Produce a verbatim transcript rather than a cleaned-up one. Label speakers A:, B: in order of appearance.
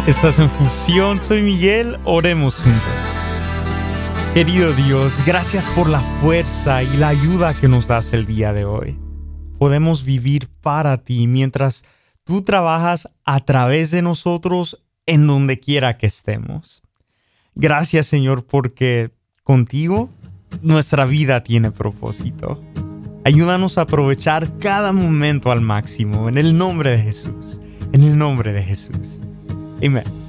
A: Estás en Fusión, soy Miguel, oremos juntos. Querido Dios, gracias por la fuerza y la ayuda que nos das el día de hoy. Podemos vivir para ti mientras tú trabajas a través de nosotros en donde quiera que estemos. Gracias, Señor, porque contigo nuestra vida tiene propósito. Ayúdanos a aprovechar cada momento al máximo en el nombre de Jesús. En el nombre de Jesús. Amén.